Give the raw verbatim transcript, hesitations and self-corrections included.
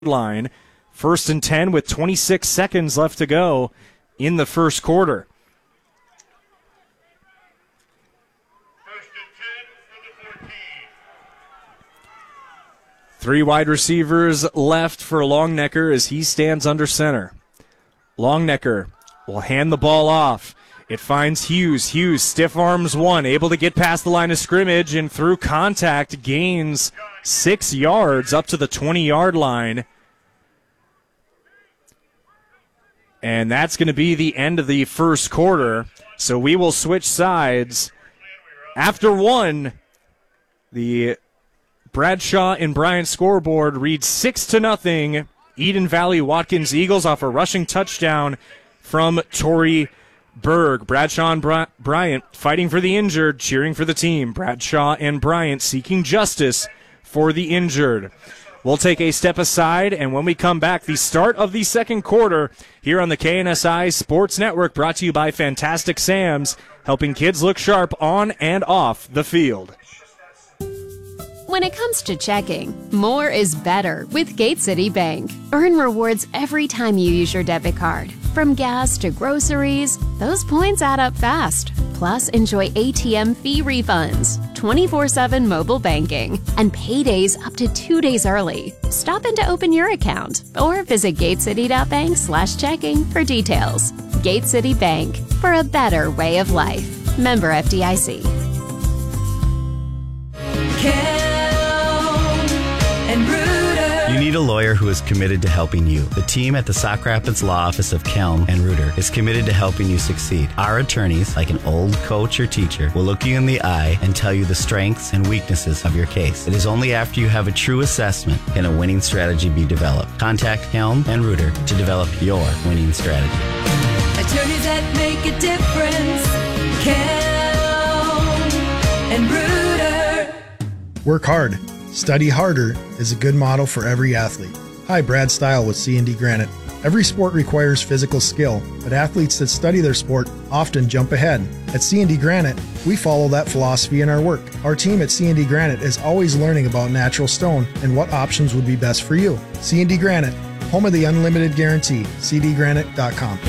line. First and ten with twenty-six seconds left to go in the first quarter. First and ten from the fourteen. Three wide receivers left for Longnecker as he stands under center. Longnecker will hand the ball off. It finds Hughes. Hughes, stiff arms one, able to get past the line of scrimmage, and through contact gains six yards up to the twenty-yard line. And that's going to be the end of the first quarter. So we will switch sides. After one, the Bradshaw and Bryant scoreboard reads six to nothing. Eden Valley Watkins Eagles off a rushing touchdown from Tori Berg. Bradshaw and Bry- Bryant fighting for the injured, cheering for the team. Bradshaw and Bryant seeking justice for the injured. We'll take a step aside, and when we come back, the start of the second quarter here on the K N S I Sports Network, brought to you by Fantastic Sam's, helping kids look sharp on and off the field. When it comes to checking, more is better with Gate City Bank. Earn rewards every time you use your debit card. From gas to groceries, those points add up fast. Plus, enjoy A T M fee refunds, twenty-four seven mobile banking, and paydays up to two days early. Stop in to open your account or visit gatecity.bank slash checking for details. Gate City Bank, for a better way of life. Member F D I C. You need a lawyer who is committed to helping you. The team at the Sauk Rapids Law Office of Kelm and Reuter is committed to helping you succeed. Our attorneys, like an old coach or teacher, will look you in the eye and tell you the strengths and weaknesses of your case. It is only after you have a true assessment can a winning strategy be developed. Contact Kelm and Reuter to develop your winning strategy. Attorneys that make a difference. Kelm and Reuter. Work hard. Study harder is a good motto for every athlete. Hi, Brad Stile with C and D Granite. Every sport requires physical skill, but athletes that study their sport often jump ahead. At C and D Granite, we follow that philosophy in our work. Our team at C and D Granite is always learning about natural stone and what options would be best for you. C and D Granite, home of the unlimited guarantee, c d granite dot com.